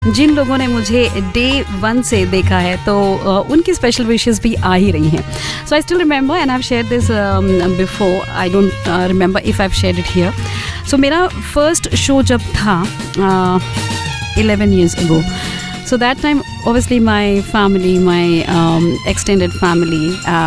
जिन लोगों ने मुझे डे 1 से देखा है तो उनकी स्पेशल विशेस भी आ ही रही हैं. सो I still remember and I have shared this before. I don't remember if I have shared it here. सो मेरा फर्स्ट शो जब था 11 years ago. So that time obviously my family, my extended family,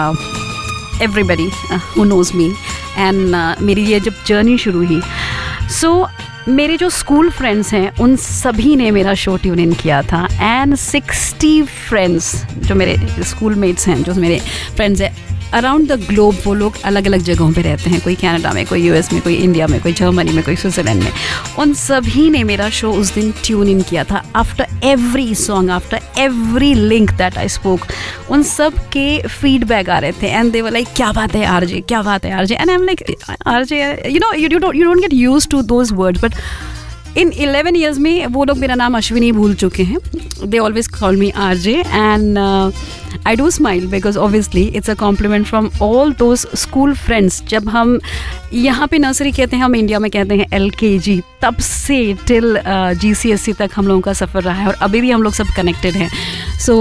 everybody who knows me and मेरी ये जब journey शुरू हुई, so मेरे जो स्कूल फ्रेंड्स हैं उन सभी ने मेरा शो ट्यून इन किया था. एंड 60 फ्रेंड्स जो मेरे स्कूल मेट्स हैं, जो मेरे फ्रेंड्स हैं अराउंड द ग्लोब, वो लोग अलग अलग जगहों पे रहते हैं. कोई कनाडा में, कोई यूएस में, कोई इंडिया में, कोई जर्मनी में, कोई स्विट्ज़रलैंड में. उन सभी ने मेरा शो उस दिन ट्यून इन किया था. After every song, after every link that I spoke, उन सब के फीडबैक आ रहे थे. एंड दे वर लाइक, क्या बात है आरजे, क्या बात है RJ. And I am like, RJ, you know, you don't get used to those words. But in 11 years में वो लोग मेरा नाम अश्विनी भूल चुके हैं. They always call me RJ and I do smile because obviously it's a compliment from all those school friends. जब हम यहाँ पे नर्सरी कहते हैं, हम इंडिया में कहते हैं LKG, तब से टिल GCSE तक हम लोगों का सफ़र रहा है और अभी भी हम लोग सब कनेक्टेड हैं. सो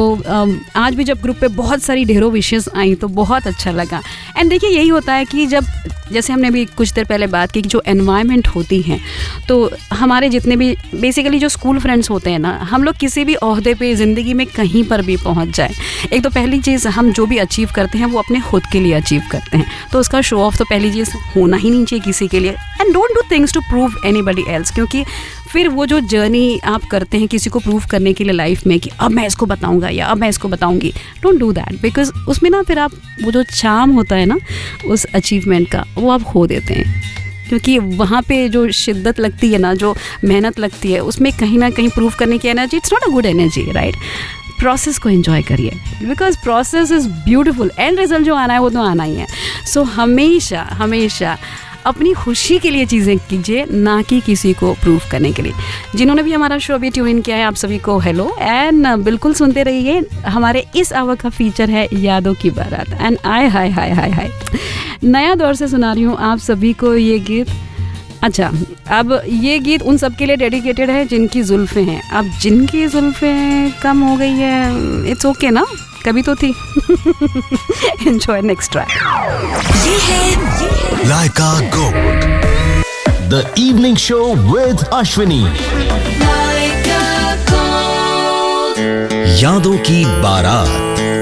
आज भी जब ग्रुप पे बहुत सारी ढेरों विशेज़ आई तो बहुत अच्छा लगा. एंड देखिए, यही होता है कि जब, जैसे हमने भी कुछ देर पहले बात की कि जो एनवायरनमेंट होती हैं, तो हमारे जितने भी बेसिकली जो स्कूल फ्रेंड्स होते हैं ना, हम लोग किसी भी ओहदे पे ज़िंदगी में कहीं पर भी पहुंच जाए, एक तो पहली चीज़, हम जो भी अचीव करते हैं वो अपने खुद के लिए अचीव करते हैं. तो उसका शो ऑफ तो पहली चीज़ होना ही नहीं चाहिए किसी के लिए. And don't do things to prove anybody else, क्योंकि फिर वो जो जर्नी आप करते हैं किसी को प्रूव करने के लिए लाइफ में कि अब मैं इसको बताऊंगा या अब मैं इसको बताऊंगी, डोंट डू दैट. बिकॉज उसमें ना फिर आप वो जो चार्म होता है ना उस अचीवमेंट का, वो आप खो देते हैं. क्योंकि वहाँ पे जो शिद्दत लगती है ना, जो मेहनत लगती है, उसमें कहीं ना कहीं प्रूव करने की energy, it's not a good energy, right. Process को एंजॉय करिए because process is beautiful. And result जो आना है वो तो आना ही है. सो हमेशा हमेशा अपनी खुशी के लिए चीज़ें कीजिए, ना कि किसी को प्रूव करने के लिए. जिन्होंने भी हमारा शो अभी ट्यून इन किया है, आप सभी को हेलो. एंड बिल्कुल सुनते रहिए. हमारे इस आवर का फीचर है यादों की बारात. एंड आय हाय हाय हाय हाय, नया दौर से सुना रही हूँ आप सभी को ये गीत. अच्छा, अब ये गीत उन सब के लिए डेडिकेटेड है जिनकी जुल्फ़ें हैं. अब जिनकी जुल्फ़ें कम हो गई है, इट्स ओके ना, कभी तो थी. Enjoy next track. ये है लाइका gold, the evening show with Ashwini. Lyca gold. यादों की बारात.